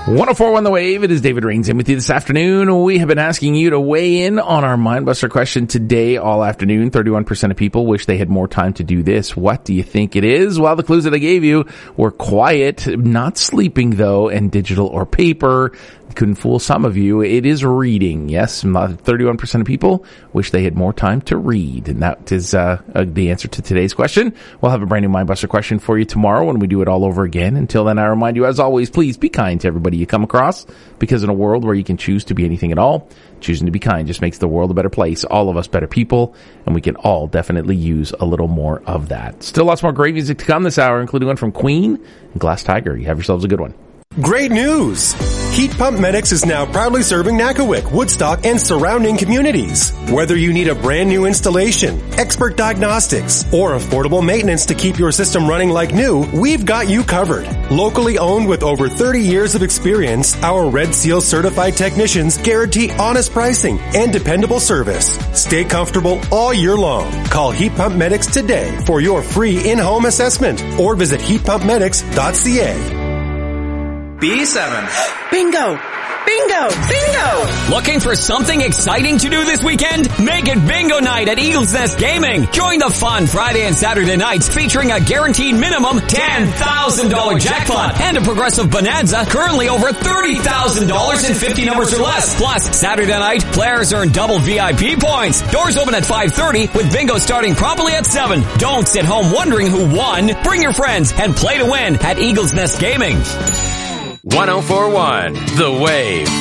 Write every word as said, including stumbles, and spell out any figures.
one oh four point one The Wave. It is David Rains in with you this afternoon. We have been asking you to weigh in on our Mindbuster question today all afternoon. thirty-one percent of people wish they had more time to do this. What do you think it is? Well, the clues that I gave you were quiet, not sleeping though, and digital or paper. Couldn't fool some of you. It is reading. Yes, thirty-one percent of people wish they had more time to read. And that is uh, uh, the answer to today's question. We'll have a brand new Mindbuster question for you tomorrow when we do it all over again. Until then, I remind you, as always, please be kind to everybody you come across, because in a world where you can choose to be anything at all, choosing to be kind just makes the world a better place, all of us better people, and we can all definitely use a little more of that. Still lots more great music to come this hour, including one from Queen and Glass Tiger. You have yourselves a good one. Great news! Heat Pump Medics is now proudly serving Nakawick, Woodstock, and surrounding communities. Whether you need a brand new installation, expert diagnostics, or affordable maintenance to keep your system running like new, we've got you covered. Locally owned with over thirty years of experience, our Red Seal certified technicians guarantee honest pricing and dependable service. Stay comfortable all year long. Call Heat Pump Medics today for your free in-home assessment, or visit heat pump medics dot c a. B seven. Bingo! Bingo! Bingo! Looking for something exciting to do this weekend? Make it bingo night at Eagles Nest Gaming. Join the fun Friday and Saturday nights featuring a guaranteed minimum ten thousand dollars jackpot and a progressive bonanza currently over thirty thousand dollars in fifty numbers or less. Plus, Saturday night, players earn double V I P points. Doors open at five thirty with bingo starting promptly at seven. Don't sit home wondering who won. Bring your friends and play to win at Eagles Nest Gaming. one oh four point one The Wave.